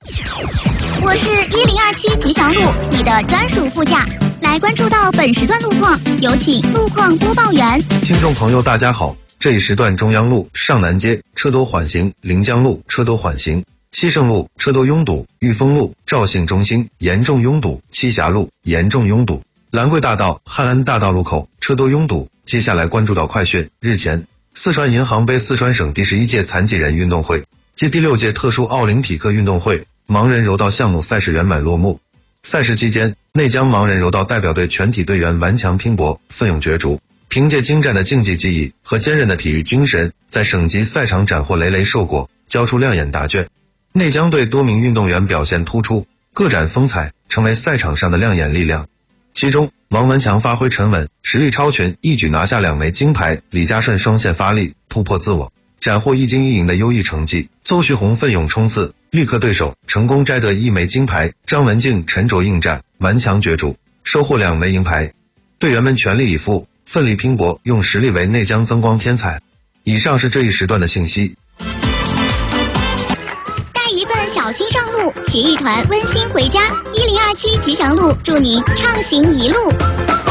我是1027吉祥路，你的专属副驾。来关注到本时段路况，有请路况播报员。 听众朋友大家好，这一时段中央路上南街车多缓行，临江路车多缓行，西盛路车多拥堵，裕丰路肇庆中心严重拥堵，栖霞路严重拥堵，兰桂大道汉安大道路口车多拥堵。接下来关注到快讯，日前四川银行杯四川省第11届残疾人运动会暨第6届特殊奥林匹克运动会盲人柔道项目赛事圆满落幕。赛事期间，内江盲人柔道代表队全体队员顽强拼搏，奋勇角逐，凭借精湛的竞技技艺和坚韧的体育精神，在省级赛场斩获累累硕果，交出亮眼答卷。内江队多名运动员表现突出，各展风采，成为赛场上的亮眼力量。其中，王文强发挥沉稳，实力超群，一举拿下2枚金牌；李嘉顺双线发力，突破自我，斩获1金1银的优异成绩。邹旭红奋勇冲刺，力克对手，成功摘得1枚金牌。张文静沉着应战，顽强角逐，收获2枚银牌。队员们全力以赴，奋力拼搏，用实力为内江增光添彩。以上是这一时段的信息。 带一份小心上路，骑一团温馨回家。1027吉祥路，祝您畅行一路。